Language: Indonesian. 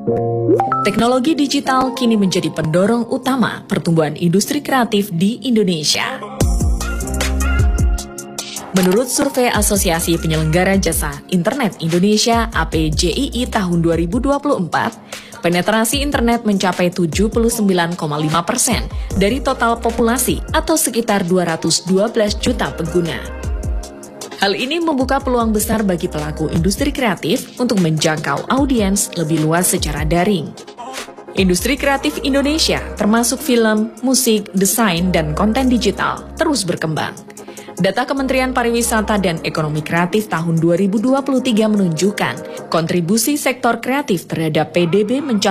Teknologi digital kini menjadi pendorong utama pertumbuhan industri kreatif di Indonesia. Menurut survei Asosiasi Penyelenggara Jasa Internet Indonesia (APJII) tahun 2024, penetrasi internet mencapai 79,5% dari total populasi atau sekitar 212 juta pengguna. Hal ini membuka peluang besar bagi pelaku industri kreatif untuk menjangkau audiens lebih luas secara daring. Industri kreatif Indonesia, termasuk film, musik, desain, dan konten digital, terus berkembang. Data Kementerian Pariwisata dan Ekonomi Kreatif tahun 2023 menunjukkan kontribusi sektor kreatif terhadap PDB mencapai